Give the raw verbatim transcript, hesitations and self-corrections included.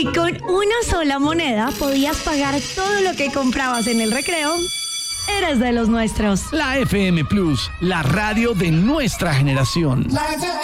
Y con una sola moneda podías pagar todo lo que comprabas en el recreo. Eres de los nuestros. La F M Plus, la radio de nuestra generación.